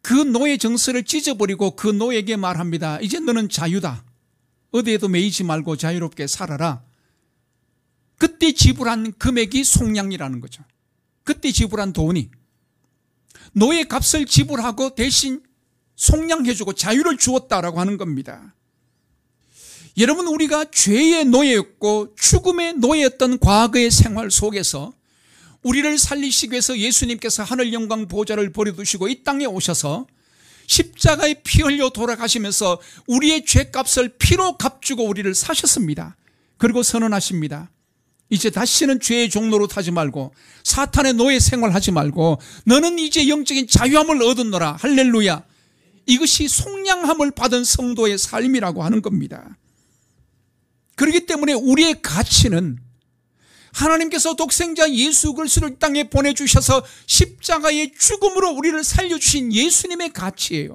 그 노예 정서를 찢어버리고 그 노예에게 말합니다. 이제 너는 자유다. 어디에도 매이지 말고 자유롭게 살아라. 그때 지불한 금액이 속량이라는 거죠. 그때 지불한 돈이 노예 값을 지불하고 대신 속량해주고 자유를 주었다라고 하는 겁니다. 여러분, 우리가 죄의 노예였고 죽음의 노예였던 과거의 생활 속에서 우리를 살리시기 위해서 예수님께서 하늘 영광 보좌를 버려두시고 이 땅에 오셔서 십자가에 피 흘려 돌아가시면서 우리의 죄값을 피로 값주고 우리를 사셨습니다. 그리고 선언하십니다. 이제 다시는 죄의 종로로 타지 말고 사탄의 노예 생활하지 말고 너는 이제 영적인 자유함을 얻었노라. 할렐루야. 이것이 속량함을 받은 성도의 삶이라고 하는 겁니다. 그렇기 때문에 우리의 가치는 하나님께서 독생자 예수 그리스도를 땅에 보내주셔서 십자가의 죽음으로 우리를 살려주신 예수님의 가치예요.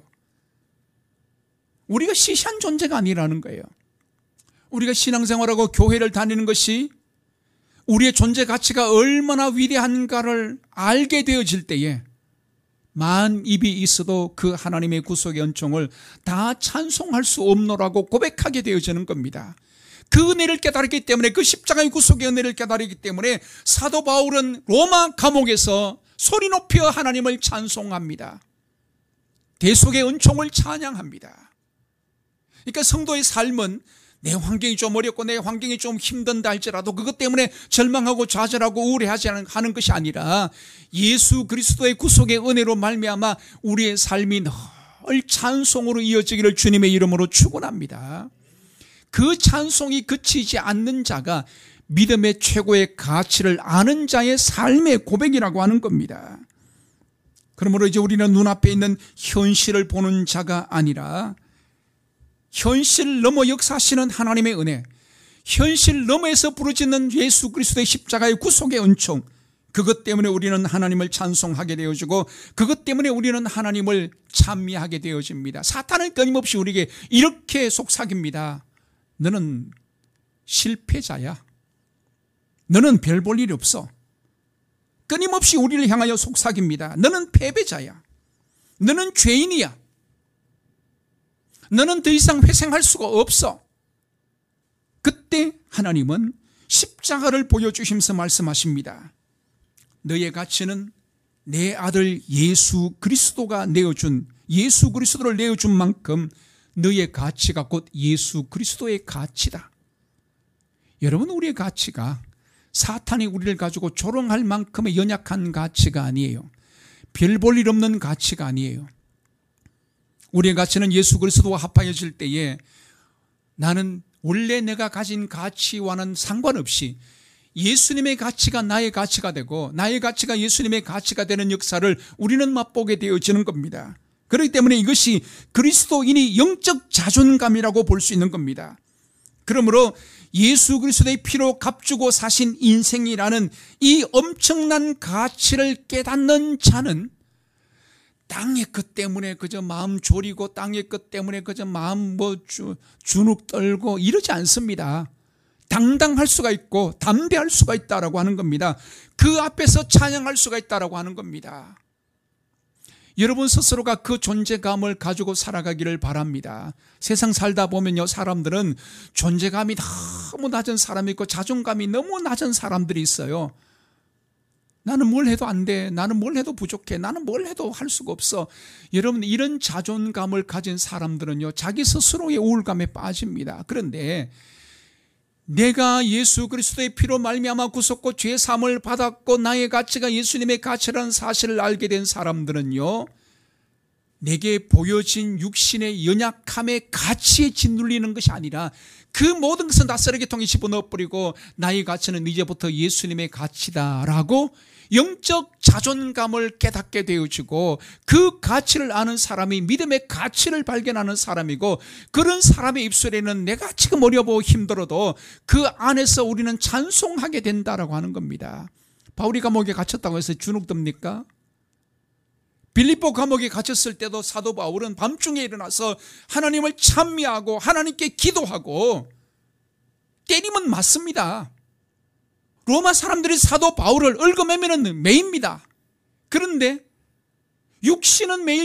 우리가 시시한 존재가 아니라는 거예요. 우리가 신앙생활하고 교회를 다니는 것이 우리의 존재 가치가 얼마나 위대한가를 알게 되어질 때에 만 입이 있어도 그 하나님의 구속의 은총을 다 찬송할 수 없노라고 고백하게 되어지는 겁니다. 그 은혜를 깨달았기 때문에, 그 십자가의 구속의 은혜를 깨달았기 때문에 사도 바울은 로마 감옥에서 소리 높여 하나님을 찬송합니다. 대속의 은총을 찬양합니다. 그러니까 성도의 삶은 내 환경이 좀 어렵고 내 환경이 좀 힘든다 할지라도 그것 때문에 절망하고 좌절하고 우울해하지 하는 것이 아니라 예수 그리스도의 구속의 은혜로 말미암아 우리의 삶이 늘 찬송으로 이어지기를 주님의 이름으로 축원합니다. 그 찬송이 그치지 않는 자가 믿음의 최고의 가치를 아는 자의 삶의 고백이라고 하는 겁니다. 그러므로 이제 우리는 눈앞에 있는 현실을 보는 자가 아니라 현실 넘어 역사하시는 하나님의 은혜, 현실 너머에서 부르짖는 예수 그리스도의 십자가의 구속의 은총, 그것 때문에 우리는 하나님을 찬송하게 되어지고 그것 때문에 우리는 하나님을 찬미하게 되어집니다. 사탄은 끊임없이 우리에게 이렇게 속삭입니다. 너는 실패자야. 너는 별 볼 일이 없어. 끊임없이 우리를 향하여 속삭입니다. 너는 패배자야. 너는 죄인이야. 너는 더 이상 회생할 수가 없어. 그때 하나님은 십자가를 보여주시면서 말씀하십니다. 너의 가치는 내 아들 예수 그리스도가 내어준, 예수 그리스도를 내어준 만큼 너의 가치가 곧 예수 그리스도의 가치다. 여러분, 우리의 가치가 사탄이 우리를 가지고 조롱할 만큼의 연약한 가치가 아니에요. 별 볼 일 없는 가치가 아니에요. 우리의 가치는 예수 그리스도와 합하여질 때에 나는 원래 내가 가진 가치와는 상관없이 예수님의 가치가 나의 가치가 되고 나의 가치가 예수님의 가치가 되는 역사를 우리는 맛보게 되어지는 겁니다. 그렇기 때문에 이것이 그리스도인이 영적 자존감이라고 볼 수 있는 겁니다. 그러므로 예수 그리스도의 피로 값주고 사신 인생이라는 이 엄청난 가치를 깨닫는 자는 땅의 것 때문에 그저 마음 졸이고 땅의 것 때문에 그저 마음 주눅 떨고 이러지 않습니다. 당당할 수가 있고 담대할 수가 있다라고 하는 겁니다. 그 앞에서 찬양할 수가 있다라고 하는 겁니다. 여러분 스스로가 그 존재감을 가지고 살아가기를 바랍니다. 세상 살다 보면요, 사람들은 존재감이 너무 낮은 사람이 있고 자존감이 너무 낮은 사람들이 있어요. 나는 뭘 해도 안 돼. 나는 뭘 해도 부족해. 나는 뭘 해도 할 수가 없어. 여러분, 이런 자존감을 가진 사람들은요, 자기 스스로의 우울감에 빠집니다. 그런데 내가 예수 그리스도의 피로 말미암아 구속고 죄 사함을 받았고 나의 가치가 예수님의 가치라는 사실을 알게 된 사람들은요, 내게 보여진 육신의 연약함의 가치에 짓눌리는 것이 아니라 그 모든 것은 다 쓰레기통에 집어넣어버리고 나의 가치는 이제부터 예수님의 가치다라고 영적 자존감을 깨닫게 되어지고 그 가치를 아는 사람이 믿음의 가치를 발견하는 사람이고, 그런 사람의 입술에는 내가 지금 어려워 힘들어도 그 안에서 우리는 찬송하게 된다라고 하는 겁니다. 바울이 감옥에 갇혔다고 해서 주눅듭니까? 빌립보 감옥에 갇혔을 때도 사도 바울은 밤중에 일어나서 하나님을 찬미하고 하나님께 기도하고 때리면 맞습니다. 로마 사람들이 사도 바울을 얽어매면 매입니다. 그런데 육신은 매일